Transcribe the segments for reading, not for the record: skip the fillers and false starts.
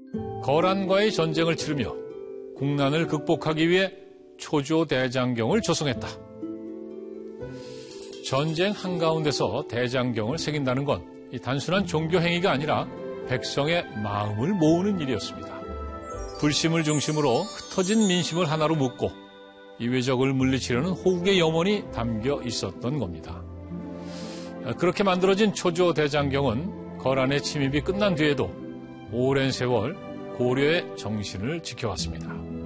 거란과의 전쟁을 치르며 국난을 극복하기 위해 초조대장경을 조성했다. 전쟁 한가운데서 대장경을 새긴다는 건 이 단순한 종교 행위가 아니라 백성의 마음을 모으는 일이었습니다. 불심을 중심으로 흩어진 민심을 하나로 묶고 이 외적을 물리치려는 호국의 염원이 담겨 있었던 겁니다. 그렇게 만들어진 초조대장경은 거란의 침입이 끝난 뒤에도 오랜 세월 고려의 정신을 지켜왔습니다.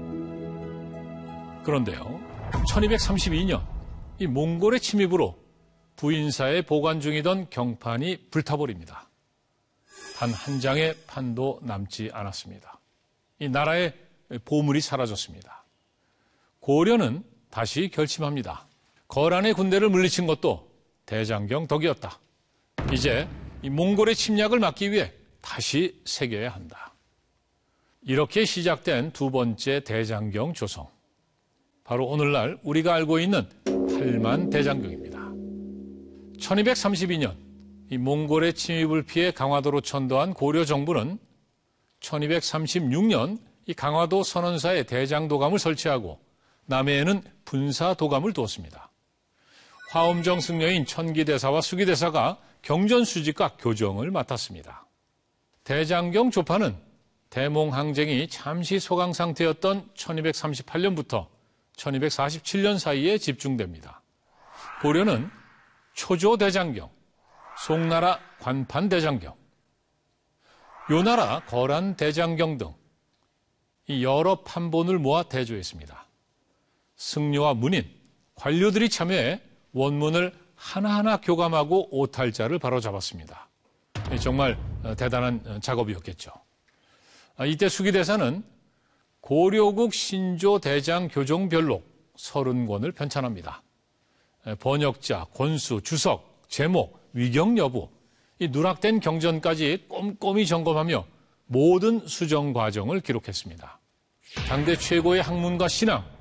그런데요, 1232년 이 몽골의 침입으로 부인사에 보관 중이던 경판이 불타버립니다. 단 한 장의 판도 남지 않았습니다. 이 나라의 보물이 사라졌습니다. 고려는 다시 결심합니다. 거란의 군대를 물리친 것도 대장경 덕이었다. 이제 이 몽골의 침략을 막기 위해 다시 새겨야 한다. 이렇게 시작된 두 번째 대장경 조성. 바로 오늘날 우리가 알고 있는 팔만 대장경입니다. 1232년 이 몽골의 침입을 피해 강화도로 천도한 고려 정부는 1236년 이 강화도 선원사에 대장도감을 설치하고 남해에는 분사도감을 두었습니다. 화엄정 승려인 천기대사와 수기대사가 경전수직과 교정을 맡았습니다. 대장경 조파는 대몽항쟁이 잠시 소강 상태였던 1238년부터 1247년 사이에 집중됩니다. 고려는 초조대장경, 송나라 관판대장경, 요나라 거란대장경 등 이 여러 판본을 모아 대조했습니다. 승려와 문인, 관료들이 참여해 원문을 하나하나 교감하고 오탈자를 바로잡았습니다. 정말 대단한 작업이었겠죠. 이때 수기대사는 고려국 신조대장 교종별록 30권을 편찬합니다. 번역자, 권수, 주석, 제목, 위경 여부, 이 누락된 경전까지 꼼꼼히 점검하며 모든 수정 과정을 기록했습니다. 당대 최고의 학문과 신앙,